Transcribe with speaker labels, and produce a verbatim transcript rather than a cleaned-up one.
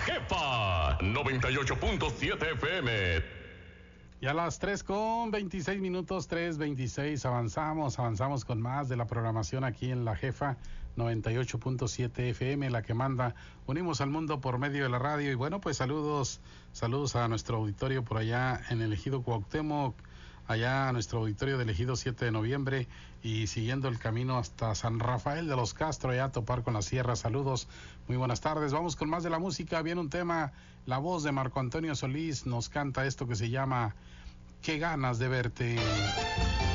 Speaker 1: Jefa noventa y ocho punto siete F M.
Speaker 2: Y a las tres con veintiséis minutos, tres veintiséis, avanzamos, avanzamos con más de la programación aquí en La Jefa noventa y ocho punto siete F M, la que manda. Unimos al mundo por medio de la radio. Y bueno, pues saludos, saludos a nuestro auditorio por allá en el Ejido Cuauhtémoc, allá a nuestro auditorio del Ejido siete de noviembre, y siguiendo el camino hasta San Rafael de los Castro, allá a topar con la sierra. Saludos, muy buenas tardes. Vamos con más de la música. Viene un tema, la voz de Marco Antonio Solís nos canta esto que se llama Qué ganas de verte.